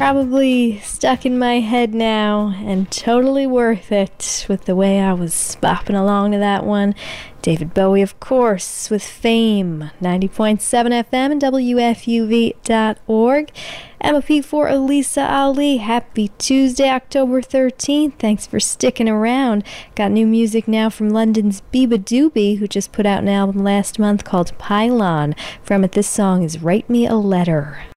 probably stuck in my head now and totally worth it with the way I was bopping along to that one. David Bowie, of course, with Fame, 90.7 FM and WFUV.org. MOP for Elisa Ali. Happy Tuesday, October 13th. Thanks for sticking around. Got new music now from London's Biba Doobie, who just put out an album last month called Pylon. From it, this song is Write Me a Letter.